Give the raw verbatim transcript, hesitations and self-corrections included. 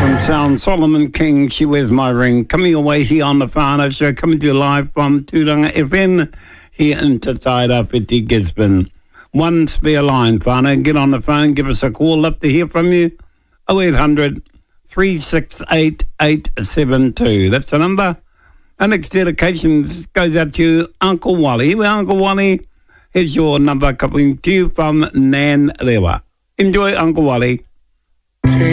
Awesome sound. Solomon King, She Wears My Ring. Coming your way here on the Whānau Show, coming to you live from Tūranga F M here in Te Tairawhiti, Gisborne. One spare line, Whānau. Get on the phone, give us a call. Love to hear from you. oh eight hundred, three six eight, eight seven two. That's the number. Our next dedication goes out to Uncle Wally. Well, Uncle Wally, here's your number coming to you from Nan Rewa. Enjoy, Uncle Wally.